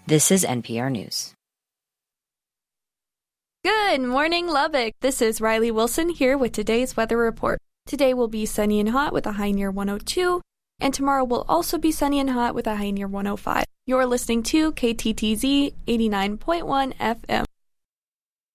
This is NPR News. Good morning, Lubbock. This is Riley Wilson here with today's weather report. Today will be sunny and hot with a high near 102, and tomorrow will also be sunny and hot with a high near 105. You're listening to KTTZ 89.1 FM.